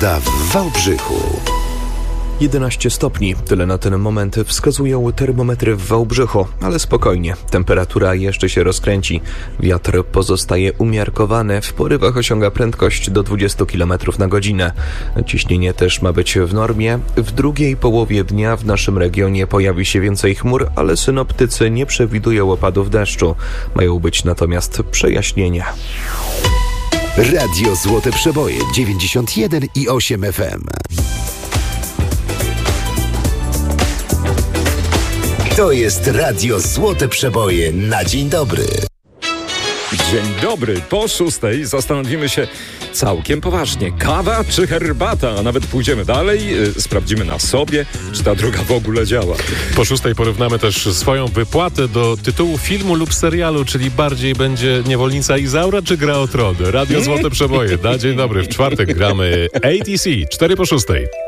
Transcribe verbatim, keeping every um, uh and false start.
Pogoda w Wałbrzychu. jedenaście stopni. Tyle na ten moment wskazują termometry w Wałbrzychu, ale spokojnie. Temperatura jeszcze się rozkręci. Wiatr pozostaje umiarkowany. W porywach osiąga prędkość do dwadzieścia kilometrów na godzinę. Ciśnienie też ma być w normie. W drugiej połowie dnia w naszym regionie pojawi się więcej chmur, ale synoptycy nie przewidują opadów deszczu. Mają być natomiast przejaśnienia. Radio Złote Przeboje dziewięćdziesiąt jeden i osiem F M. To jest Radio Złote Przeboje na dzień dobry. Dzień dobry. Po szóstej zastanowimy się całkiem poważnie. Kawa czy herbata? A nawet pójdziemy dalej, yy, sprawdzimy na sobie, czy ta droga w ogóle działa. Po szóstej porównamy też swoją wypłatę do tytułu filmu lub serialu, czyli bardziej będzie Niewolnica Izaura czy Gra o Tron. Radio Złote Przeboje. Na dzień dobry. W czwartek gramy A T C. cztery po szóstej.